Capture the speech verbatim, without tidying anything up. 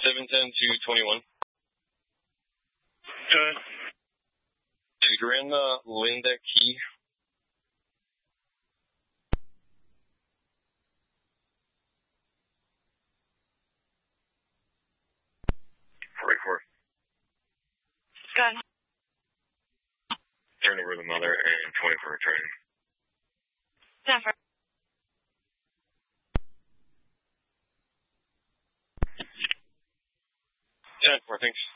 seven ten to twenty-one. Good. Is Grandma Linda Key? forty-four. Good. Turn over the mother and twenty-four returning. Jennifer. ten four, thanks.